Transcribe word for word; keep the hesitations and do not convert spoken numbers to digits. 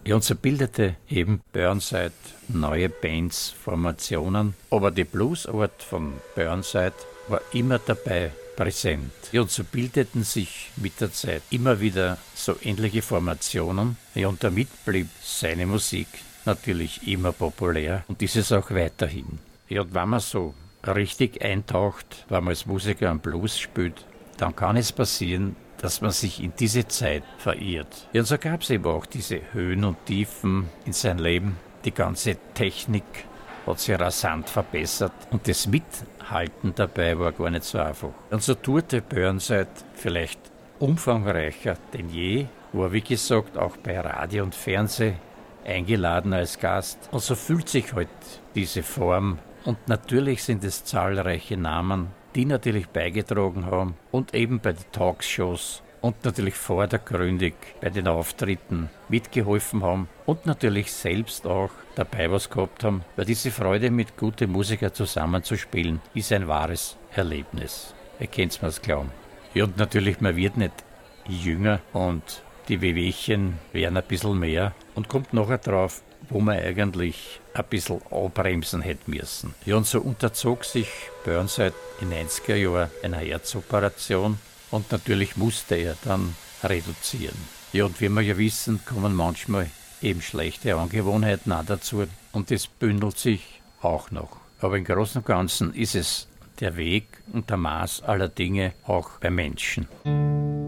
Ja, und so bildete eben Burnside neue Bands, Formationen, aber die Bluesart von Burnside war immer dabei präsent. Ja, und so bildeten sich mit der Zeit immer wieder so ähnliche Formationen. Ja, und damit blieb seine Musik natürlich immer populär und ist es auch weiterhin. Ja, und wenn man so richtig eintaucht, wenn man als Musiker am Blues spielt, dann kann es passieren, dass man sich in diese Zeit verirrt. Ja, und so gab es eben auch diese Höhen und Tiefen in seinem Leben. Die ganze Technik hat sich rasant verbessert und das Mithalten dabei war gar nicht so einfach. Und so tourte Burnside vielleicht umfangreicher denn je, war wie gesagt auch bei Radio und Fernsehen eingeladen als Gast. Und so fühlt sich halt diese Form. Und natürlich sind es zahlreiche Namen, die natürlich beigetragen haben und eben bei den Talkshows und natürlich vordergründig bei den Auftritten mitgeholfen haben und natürlich selbst auch dabei was gehabt haben, weil diese Freude, mit guten Musikern zusammenzuspielen, ist ein wahres Erlebnis. Ihr könnt mir's glauben. Ja, und natürlich, man wird nicht jünger und die Wehwehchen werden ein bisschen mehr und kommt nachher drauf, wo man eigentlich ein bisschen abbremsen hätte müssen. Ja, und so unterzog sich Burnside in den neunziger Jahren einer Herzoperation und natürlich musste er dann reduzieren. Ja, und wie wir ja wissen, kommen manchmal eben schlechte Angewohnheiten auch dazu und das bündelt sich auch noch. Aber im Großen und Ganzen ist es der Weg und der Maß aller Dinge auch bei Menschen.